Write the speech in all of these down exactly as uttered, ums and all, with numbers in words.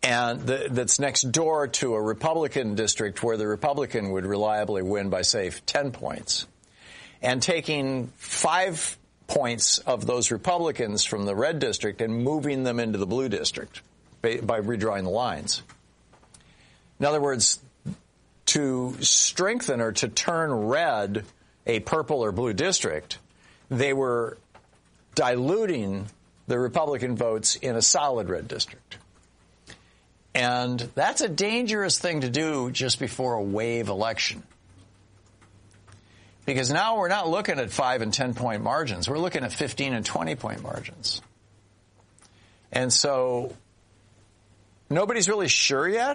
and the, that's next door to a Republican district where the Republican would reliably win by, say, ten points, and taking five points of those Republicans from the red district and moving them into the blue district by, by redrawing the lines. In other words, to strengthen or to turn red a purple or blue district, they were diluting the Republican votes in a solid red district. And that's a dangerous thing to do just before a wave election. Because now we're not looking at five and ten point margins. We're looking at fifteen and twenty point margins. And so nobody's really sure yet.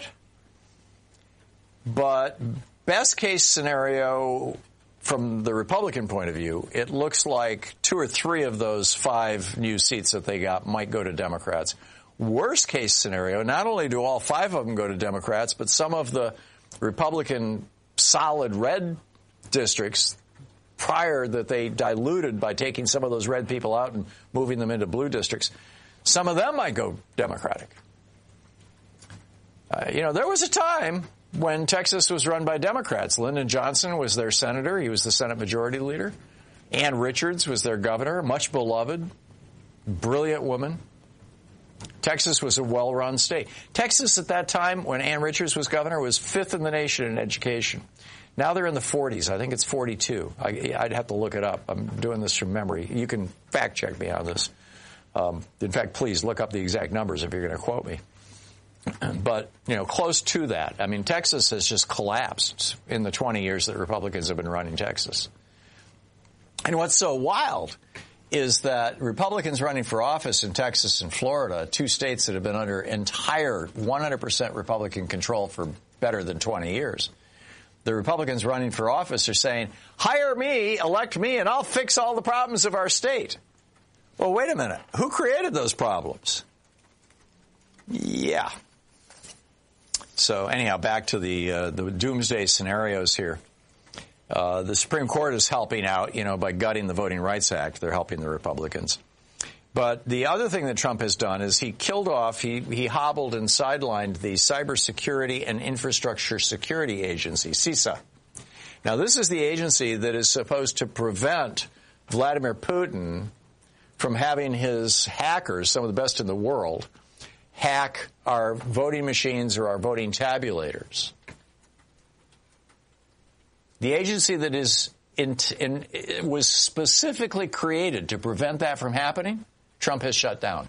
But best case scenario, from the Republican point of view, it looks like two or three of those five new seats that they got might go to Democrats. Worst case scenario, not only do all five of them go to Democrats, but some of the Republican solid red districts prior that they diluted by taking some of those red people out and moving them into blue districts, some of them might go Democratic. Uh, you know, there was a time when Texas was run by Democrats. Lyndon Johnson was their senator. He was the Senate Majority Leader. Ann Richards was their governor, much beloved, brilliant woman. Texas was a well-run state. Texas at that time, when Ann Richards was governor, was fifth in the nation in education. Now they're in the forties. I think it's forty-two. I, I'd have to look it up. I'm doing this from memory. You can fact-check me on this. Um, in fact, please look up the exact numbers if you're going to quote me. But, you know, close to that. I mean, Texas has just collapsed in the twenty years that Republicans have been running Texas. And what's so wild is that Republicans running for office in Texas and Florida, two states that have been under entire one hundred percent Republican control for better than twenty years, the Republicans running for office are saying, hire me, elect me, and I'll fix all the problems of our state. Well, wait a minute. Who created those problems? Yeah. So anyhow, back to the uh, the doomsday scenarios here. Uh, the Supreme Court is helping out, you know, by gutting the Voting Rights Act. They're helping the Republicans. But the other thing that Trump has done is he killed off, he, he hobbled and sidelined the Cybersecurity and Infrastructure Security Agency, CISA. Now, this is the agency that is supposed to prevent Vladimir Putin from having his hackers, some of the best in the world, hack our voting machines or our voting tabulators. The agency that is in, in, was specifically created to prevent that from happening, Trump has shut down.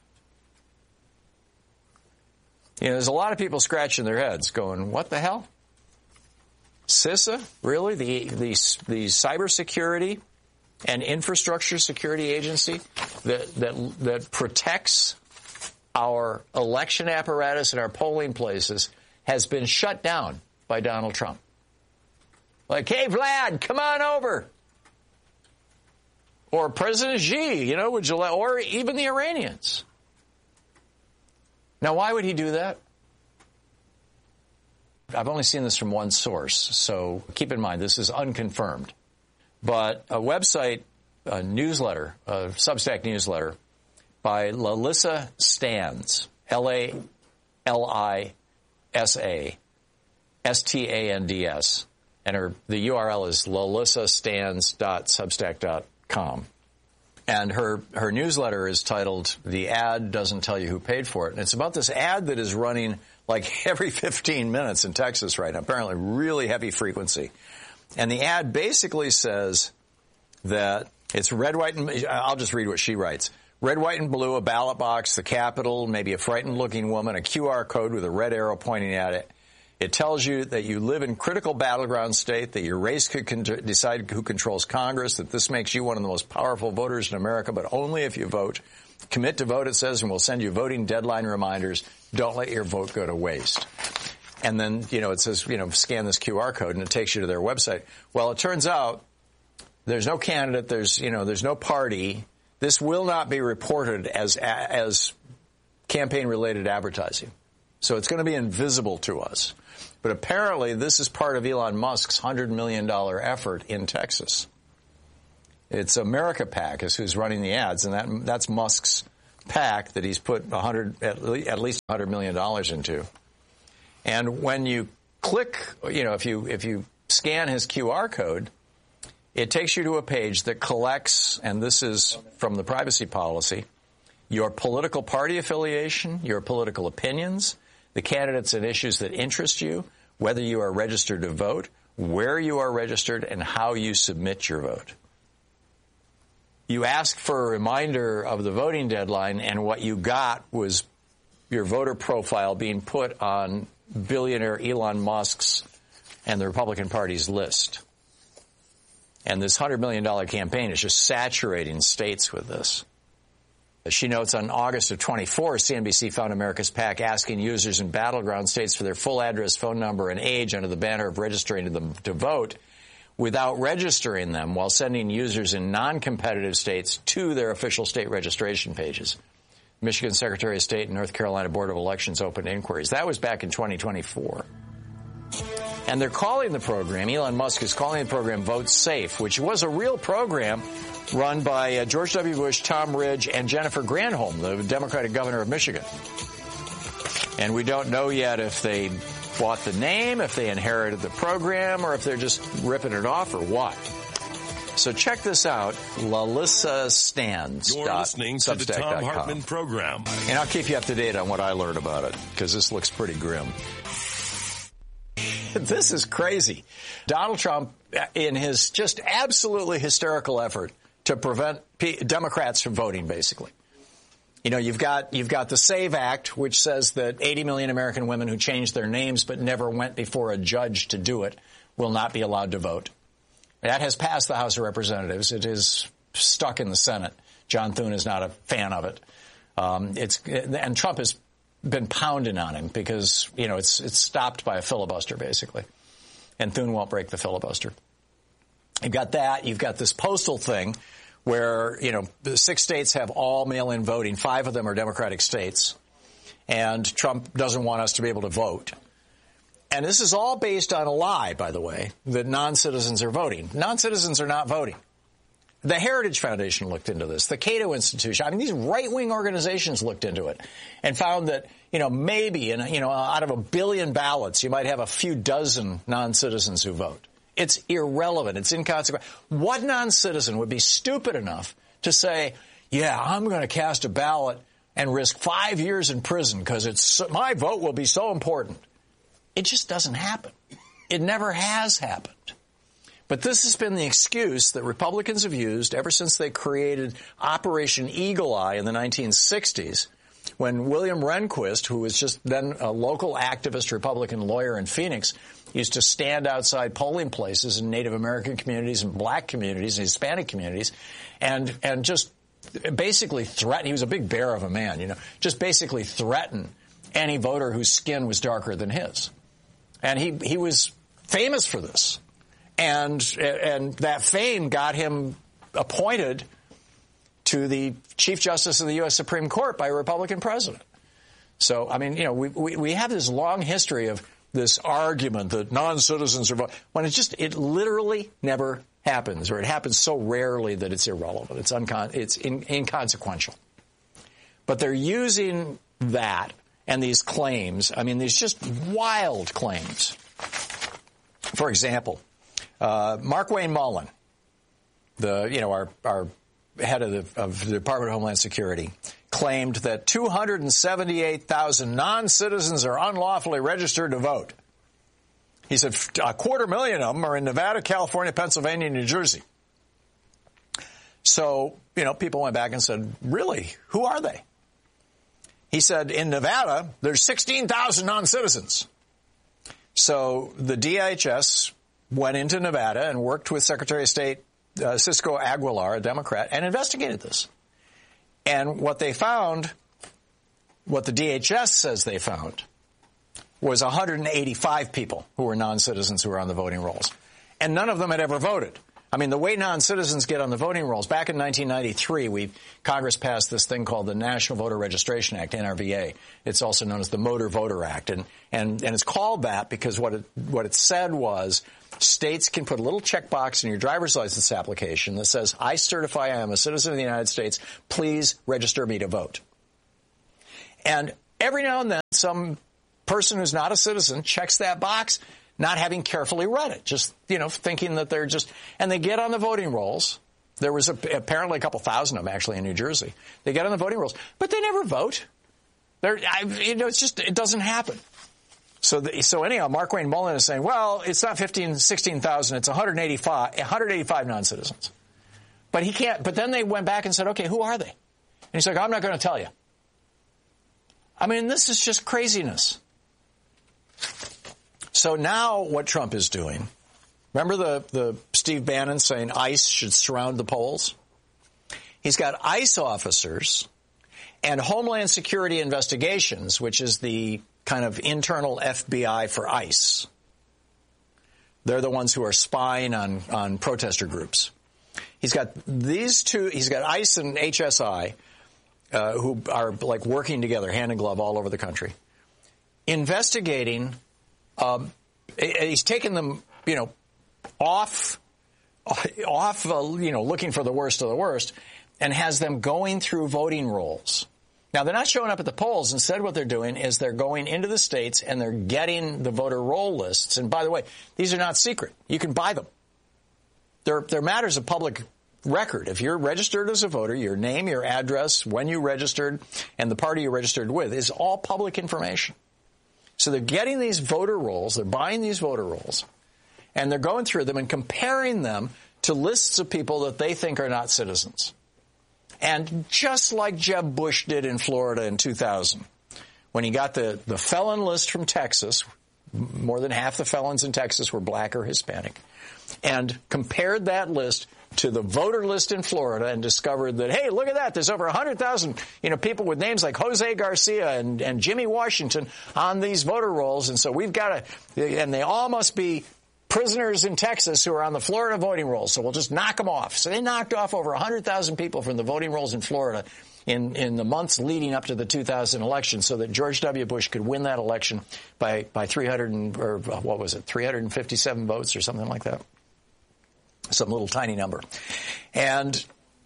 You know, there's a lot of people scratching their heads going, what the hell? CISA? Really? The, the, the Cybersecurity and Infrastructure Security Agency that, that, that protects our election apparatus and our polling places has been shut down by Donald Trump. Like, hey, Vlad, come on over. Or President Xi, you know, would you let, or even the Iranians. Now, why would he do that? I've only seen this from one source, so keep in mind this is unconfirmed. But a website, a newsletter, a Substack newsletter by Lalissa Stans, L A L I S A S T A N D S, and her, the U R L is lalissa stans dot substack dot com. And her, her newsletter is titled, The Ad Doesn't Tell You Who Paid For It. And it's about this ad that is running like every fifteen minutes in Texas right now, apparently really heavy frequency. And the ad basically says that it's red, white, and I'll just read what she writes. Red, white, and blue, a ballot box, the Capitol, maybe a frightened-looking woman, a Q R code with a red arrow pointing at it. It tells you that you live in critical battleground state, that your race could con- decide who controls Congress, that this makes you one of the most powerful voters in America, but only if you vote. Commit to vote, it says, and we'll send you voting deadline reminders. Don't let your vote go to waste. And then, you know, it says, you know, scan this Q R code, and it takes you to their website. Well, it turns out there's no candidate, there's, you know, there's no party. This will not be reported as as campaign-related advertising. So it's going to be invisible to us. But apparently this is part of Elon Musk's one hundred million dollars effort in Texas. It's America PAC is who's running the ads, and that that's Musk's PAC that he's put one hundred, at least one hundred million dollars into. And when you click, you know, if you if you scan his Q R code, it takes you to a page that collects, and this is from the privacy policy, your political party affiliation, your political opinions, the candidates and issues that interest you, whether you are registered to vote, where you are registered, and how you submit your vote. You ask for a reminder of the voting deadline, and what you got was your voter profile being put on billionaire Elon Musk's and the Republican Party's list. And this one hundred million dollars campaign is just saturating states with this. As she notes, on August of twenty-four, C N B C found America's PAC asking users in battleground states for their full address, phone number, and age under the banner of registering them to vote without registering them, while sending users in non-competitive states to their official state registration pages. Michigan Secretary of State and North Carolina Board of Elections opened inquiries. That was back in twenty twenty-four. And they're calling the program, Elon Musk is calling the program Vote Safe, which was a real program run by uh, George W. Bush, Tom Ridge, and Jennifer Granholm, the Democratic governor of Michigan. And we don't know yet if they bought the name, if they inherited the program, or if they're just ripping it off, or what. So check this out, Lalissa Stans. You're listening to the Thom Hartmann program. And I'll keep you up to date on what I learned about it, because this looks pretty grim. This is crazy. Donald Trump, in his just absolutely hysterical effort to prevent P- Democrats from voting, basically. You know, you've got you've got the SAVE Act, which says that eighty million American women who changed their names but never went before a judge to do it will not be allowed to vote. That has passed the House of Representatives. It is stuck in the Senate. John Thune is not a fan of it. Um, it's and Trump has been pounding on him because, you know, it's it's stopped by a filibuster, basically. And Thune won't break the filibuster. You've got that. You've got this postal thing where, you know, the six states have all mail-in voting. Five of them are Democratic states. And Trump doesn't want us to be able to vote. And this is all based on a lie, by the way, that non-citizens are voting. Non-citizens are not voting. The Heritage Foundation looked into this. The Cato Institution. I mean, these right-wing organizations looked into it and found that, you know, maybe, in, you know, out of a billion ballots, you might have a few dozen non-citizens who vote. It's irrelevant. It's inconsequential. What non-citizen would be stupid enough to say, yeah, I'm going to cast a ballot and risk five years in prison because it's my vote will be so important? It just doesn't happen. It never has happened. But this has been the excuse that Republicans have used ever since they created Operation Eagle Eye in the nineteen sixties, when William Rehnquist, who was just then a local activist Republican lawyer in Phoenix, used to stand outside polling places in Native American communities and black communities and Hispanic communities and and just basically threaten. He was a big bear of a man, you know, just basically threaten any voter whose skin was darker than his. And he he was famous for this. And and that fame got him appointed to the Chief Justice of the U S Supreme Court by a Republican president. So, I mean, you know, we we, we have this long history of this argument that non-citizens are voting, when it just, it literally never happens, or it happens so rarely that it's irrelevant. It's uncon- it's in, inconsequential. But they're using that and these claims, I mean, these just wild claims. For example, Uh, Mark Wayne Mullen, the you know our our head of the, of the Department of Homeland Security, claimed that two hundred seventy-eight thousand non-citizens are unlawfully registered to vote. He said a quarter million of them are in Nevada, California, Pennsylvania, and New Jersey. So, you know, people went back and said, really, who are they? He said in Nevada, there's sixteen thousand non-citizens. So the D H S went into Nevada and worked with Secretary of State uh, Cisco Aguilar, a Democrat, and investigated this. And what they found, what the D H S says they found, was one hundred eighty-five people who were non-citizens who were on the voting rolls. And none of them had ever voted. I mean, the way non-citizens get on the voting rolls, back in nineteen ninety-three, we Congress passed this thing called the National Voter Registration Act, N R V A. It's also known as the Motor Voter Act. And, and, and it's called that because what it, what it said was states can put a little checkbox in your driver's license application that says, I certify I am a citizen of the United States. Please register me to vote. And every now and then, some person who's not a citizen checks that box, not having carefully read it, just, you know, thinking that they're just, and they get on the voting rolls. There was a, apparently a couple thousand of them actually in New Jersey. They get on the voting rolls, but they never vote. They're, I, you know, it's just, it doesn't happen. So, the, so anyhow, Markwayne Mullin is saying, well, it's not fifteen, sixteen thousand, it's one hundred eighty-five, one hundred eighty-five non-citizens. But he can't, but then they went back and said, okay, who are they? And he's like, I'm not going to tell you. I mean, this is just craziness. So now what Trump is doing, remember the, the Steve Bannon saying ICE should surround the polls? He's got ICE officers and Homeland Security Investigations, which is the kind of internal F B I for ICE. They're the ones who are spying on, on protester groups. He's got these two, he's got ICE and H S I, uh, who are like working together, hand in glove all over the country, investigating. Um, he's taken them, you know, off, off, uh, you know, looking for the worst of the worst, and has them going through voting rolls. Now, they're not showing up at the polls. Instead, what they're doing is they're going into the states and they're getting the voter roll lists. And by the way, these are not secret. You can buy them. They're, they're matters of public record. If you're registered as a voter, your name, your address, when you registered, and the party you registered with is all public information. So they're getting these voter rolls, they're buying these voter rolls, and they're going through them and comparing them to lists of people that they think are not citizens. And just like Jeb Bush did in Florida in two thousand, when he got the, the felon list from Texas, more than half the felons in Texas were black or Hispanic, and compared that list to the voter list in Florida and discovered that, hey, look at that, there's over one hundred thousand, you know, people with names like Jose Garcia and, and Jimmy Washington on these voter rolls, and so we've got to, and they all must be prisoners in Texas who are on the Florida voting rolls, so we'll just knock them off. So they knocked off over one hundred thousand people from the voting rolls in Florida in, in the months leading up to the two thousand election so that George W. Bush could win that election by, by three hundred, or what was it, three hundred fifty-seven votes or something like that. Some little tiny number. And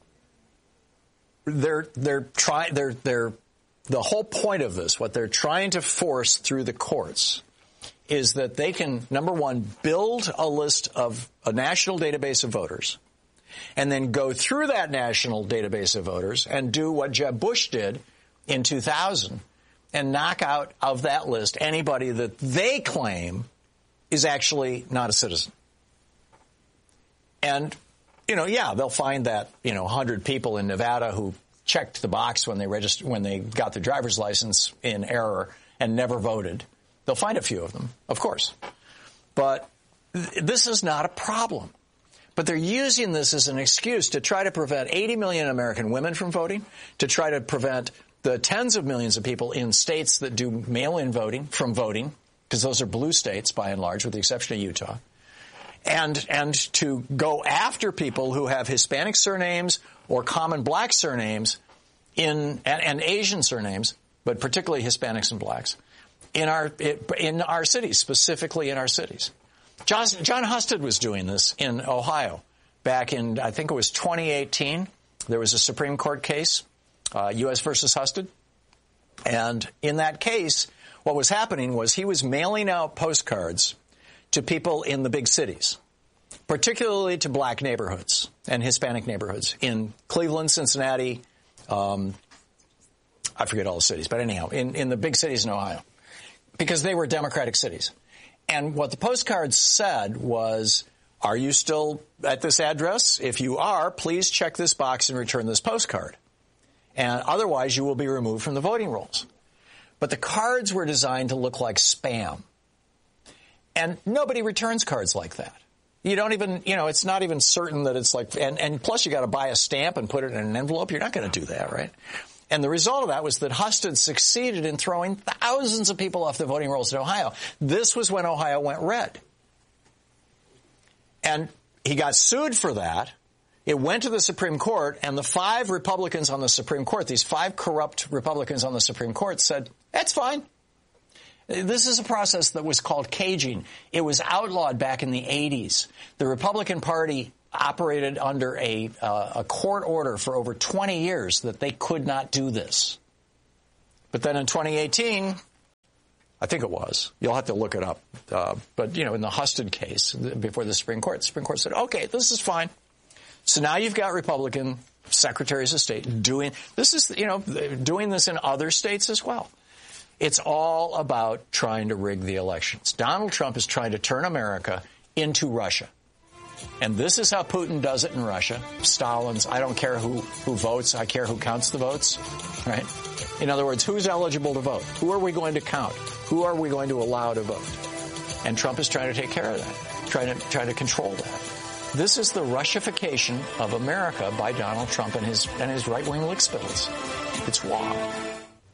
they're, they're trying, they're, they're, the whole point of this, what they're trying to force through the courts is that they can, number one, build a list of a national database of voters and then go through that national database of voters and do what Jeb Bush did in two thousand and knock out of that list anybody that they claim is actually not a citizen. And, you know, yeah, they'll find that, you know, one hundred people in Nevada who checked the box when they registered, when they got their driver's license in error and never voted. They'll find a few of them, of course. But th- this is not a problem. But they're using this as an excuse to try to prevent eighty million American women from voting, to try to prevent the tens of millions of people in states that do mail-in voting from voting, because those are blue states by and large, with the exception of Utah. And and to go after people who have Hispanic surnames or common black surnames in and, and Asian surnames, but particularly Hispanics and blacks, in our in our cities, specifically in our cities. John, John Husted was doing this in Ohio back in, I think it was twenty eighteen. There was a Supreme Court case, uh, U S versus Husted. And in that case, what was happening was he was mailing out postcards to people in the big cities, particularly to black neighborhoods and Hispanic neighborhoods in Cleveland, Cincinnati, um, I forget all the cities, but anyhow, in, in the big cities in Ohio, because they were Democratic cities. And what the postcards said was, are you still at this address? If you are, please check this box and return this postcard. And otherwise, you will be removed from the voting rolls. But the cards were designed to look like spam. And nobody returns cards like that. You don't even, you know, it's not even certain that it's like, and, and plus you got to buy a stamp and put it in an envelope. You're not going to do that, right? And the result of that was that Husted succeeded in throwing thousands of people off the voting rolls in Ohio. This was when Ohio went red. And he got sued for that. It went to the Supreme Court, and the five Republicans on the Supreme Court, these five corrupt Republicans on the Supreme Court, said, that's fine. This is a process that was called caging. It was outlawed back in the eighties. The Republican Party operated under a, uh, a court order for over twenty years that they could not do this. But then in twenty eighteen, I think it was, you'll have to look it up, uh, but, you know, in the Husted case before the Supreme Court, the Supreme Court said, okay, this is fine. So now you've got Republican secretaries of state doing, this is, you know, doing this in other states as well. It's all about trying to rig the elections. Donald Trump is trying to turn America into Russia. And this is how Putin does it in Russia. Stalin's, I don't care who, who votes, I care who counts the votes, right? In other words, who's eligible to vote? Who are we going to count? Who are we going to allow to vote? And Trump is trying to take care of that, trying to, trying to control that. This is the Russification of America by Donald Trump and his, and his right-wing lickspills. It's wrong.